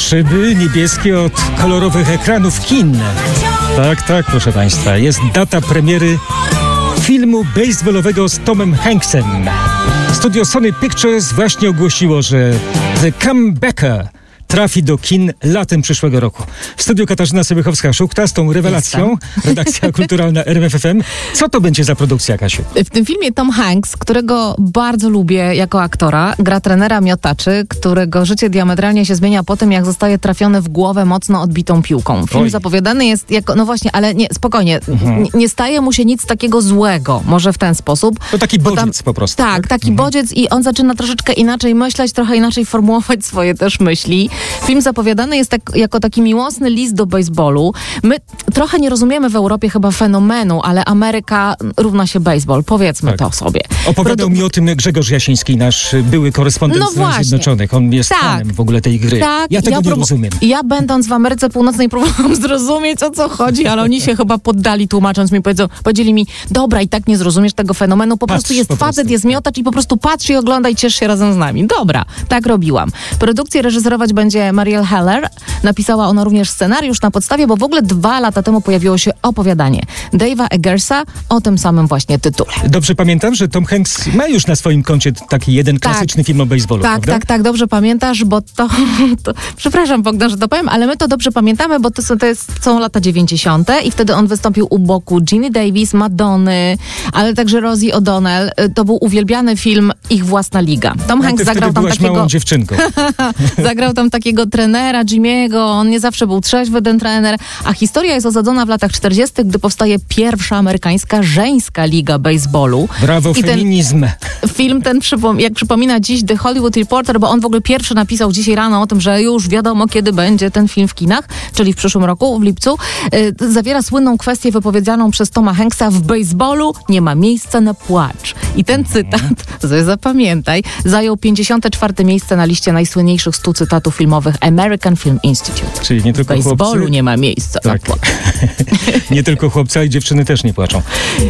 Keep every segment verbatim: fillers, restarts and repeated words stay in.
Szyby niebieskie od kolorowych ekranów kin. Tak, tak, proszę Państwa. Jest data premiery filmu baseballowego z Tomem Hanksem. Studio Sony Pictures właśnie ogłosiło, że The Comebacker trafi do kin latem przyszłego roku. W studiu Katarzyna Sobiechowska-Szukta z tą rewelacją, redakcja kulturalna R M F F M. Co to będzie za produkcja, Kasiu? W tym filmie Tom Hanks, którego bardzo lubię jako aktora, gra trenera miotaczy, którego życie diametralnie się zmienia po tym, jak zostaje trafiony w głowę mocno odbitą piłką. Film Oj. zapowiadany jest jako, no właśnie, ale nie, spokojnie, mhm. nie, nie staje mu się nic takiego złego, może w ten sposób. To taki Bo bodziec tam, po prostu. Tak, taki mhm. bodziec i on zaczyna troszeczkę inaczej myśleć, trochę inaczej formułować swoje też myśli. Film zapowiadany jest tak, jako taki miłosny list do baseballu. My trochę nie rozumiemy w Europie chyba fenomenu, ale Ameryka równa się baseball. Powiedzmy tak. to sobie. Opowiadał Produ- mi o tym Grzegorz Jasiński, nasz były korespondent no Stanów Zjednoczonych. On jest tak. fanem w ogóle tej gry. Tak. Ja tego ja nie prób- rozumiem. Ja będąc w Ameryce Północnej próbowałam zrozumieć, o co chodzi, ale oni się chyba poddali, tłumacząc mi, powiedzą, powiedzieli mi, dobra, i tak nie zrozumiesz tego fenomenu, po Patrz, prostu jest po facet, prostu. jest miotacz i po prostu patrz i oglądaj, ciesz się razem z nami. Dobra, tak robiłam. Produkcję reżyserować będzie Marielle Heller. Napisała ona również scenariusz na podstawie, bo w ogóle dwa lata temu pojawiło się opowiadanie Dave'a Eggersa o tym samym właśnie tytule. Dobrze pamiętam, że Tom Hanks ma już na swoim koncie taki jeden Tak. klasyczny film o baseballu, Tak, prawda? tak, tak, dobrze pamiętasz, bo to, to przepraszam Bogdan, że to powiem, ale my to dobrze pamiętamy, bo to są, to jest, są lata dziewięćdziesiąte i wtedy on wystąpił u boku Ginny Davis, Madonny, ale także Rosie O'Donnell. To był uwielbiany film Ich własna liga. Tom A Hanks ty zagrał wtedy tam byłaś takiego... małą dziewczynką. Zagrał tam takiego trenera Jimmy'ego, on nie zawsze był trzeźwy, ten trener, a historia jest osadzona w latach czterdziestych, gdy powstaje pierwsza amerykańska żeńska liga baseballu. Brawo, I ten feminizm. film ten, przypom- jak przypomina dziś The Hollywood Reporter, bo on w ogóle pierwszy napisał dzisiaj rano o tym, że już wiadomo, kiedy będzie ten film w kinach, czyli w przyszłym roku, w lipcu, yy, zawiera słynną kwestię wypowiedzianą przez Toma Hanksa: w baseballu nie ma miejsca na płacz. I ten cytat, sobie zapamiętaj, zajął pięćdziesiąte czwarte miejsce na liście najsłynniejszych stu cytatów filmowych American Film Institute. Czyli nie W tylko baseballu chłopcy. nie ma miejsca Tak. na płacz. Nie tylko chłopcy, i dziewczyny też nie płaczą.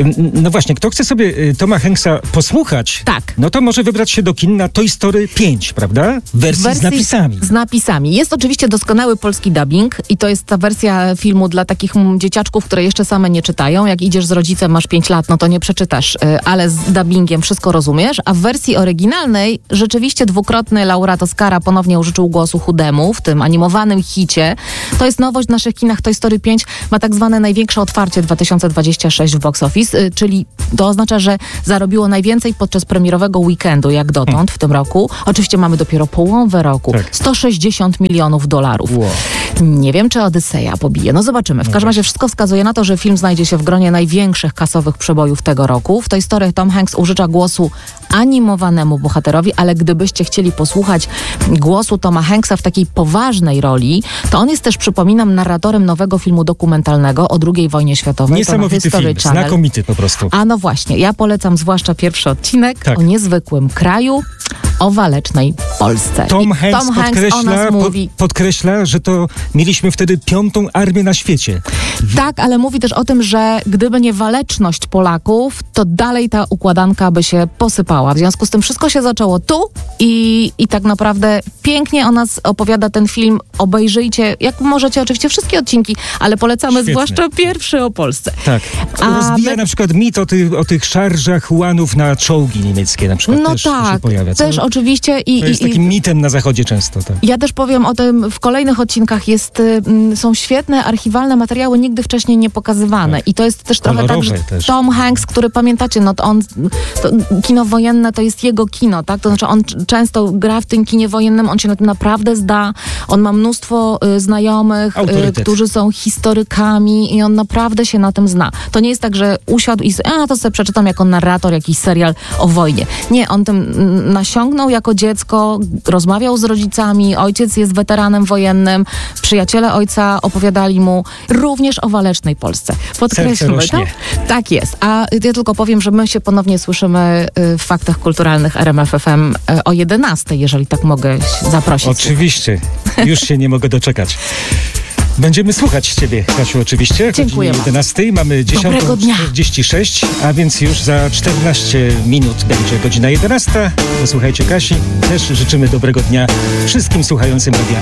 No właśnie, kto chce sobie y, Toma Hanksa posłuchać, Tak. no to może wybrać się do kin na Toy Story pięć, prawda? W wersji, W wersji z napisami. Z napisami. Jest oczywiście doskonały polski dubbing i to jest ta wersja filmu dla takich mm, dzieciaczków, które jeszcze same nie czytają. Jak idziesz z rodzicem, masz pięć lat, no to nie przeczytasz, y, ale z dubbingiem wszystko rozumiesz. A w wersji oryginalnej rzeczywiście dwukrotny laureat Oscara ponownie użyczył głosu Chudemu w tym animowanym hicie. To jest nowość w naszych kinach. Toy Story pięć ma tak zwane największe otwarcie dwa tysiące dwudziesty szósty w box office, y, czyli to oznacza, że zarobiło najwięcej podczas premierowego weekendu jak dotąd hmm. w tym roku. Oczywiście mamy dopiero połowę roku. Tak. sto sześćdziesiąt milionów dolarów. Wow. Nie wiem, czy Odyseja pobije. No zobaczymy. W każdym razie wszystko wskazuje na to, że film znajdzie się w gronie największych kasowych przebojów tego roku. W tej historii Tom Hanks użycza głosu animowanemu bohaterowi, ale gdybyście chcieli posłuchać głosu Toma Hanksa w takiej poważnej roli, to on jest też, przypominam, narratorem nowego filmu dokumentalnego o drugiej wojnie światowej. Niesamowity film, Channel. znakomity po prostu. A no właśnie, ja polecam zwłaszcza pierwszy odcinek Tak. o niezwykłym kraju, o walecznej Polsce. Tom I Hanks, Tom Hanks o podkreśla, nas po, mówi... podkreśla, że to mieliśmy wtedy piątą armię na świecie. Tak, ale mówi też o tym, że gdyby nie waleczność Polaków, to dalej ta układanka by się posypała. W związku z tym wszystko się zaczęło tu i, i tak naprawdę pięknie o nas opowiada ten film. Obejrzyjcie, jak możecie, oczywiście wszystkie odcinki, ale polecamy Świetny. zwłaszcza pierwszy o Polsce. Tak. A Rozbija my- na przykład mit o, tych o tych szarżach łanów na czołgi niemieckie na przykład. No też to się tak, pojawia. co? też oczywiście. I, To jest i, i, takim mitem na zachodzie często. Tak. Ja też powiem o tym w kolejnych odcinkach. Jest, y, mm, są świetne archiwalne materiały, nigdy wcześniej nie pokazywane. Tak. I to jest też trochę tak, Kolorowe że też. Tom Hanks, który pamiętacie, no to on, to kino wojenne to jest jego kino, tak? To znaczy on c- często gra w tym kinie wojennym, on się na tym naprawdę zda. On ma mnóstwo y, znajomych, y, Autorytet. którzy są historykami i on naprawdę się na tym zna. To nie jest tak, że usiadł i s- a to sobie przeczytam jako narrator jakiś serial o wojnie. Nie, on tym mm, nasiągnął jako dziecko, rozmawiał z rodzicami, ojciec jest weteranem wojennym, przyjaciele ojca opowiadali mu również o walecznej Polsce. Podkreślmy Serce to. rośnie. Tak jest. A ja tylko powiem, że my się ponownie słyszymy y, w Faktach Kulturalnych R M F F M y, o jedenastej, jeżeli tak mogę zaprosić. Oczywiście. Już się nie mogę doczekać. Będziemy słuchać Ciebie, Kasiu, oczywiście. Dziękuję O bardzo. jedenastej mamy Dobrego dnia. dziesiąta czterdzieści sześć, a więc już za czternaście minut będzie godzina jedenasta. Posłuchajcie Kasi. Też życzymy dobrego dnia wszystkim słuchającym radia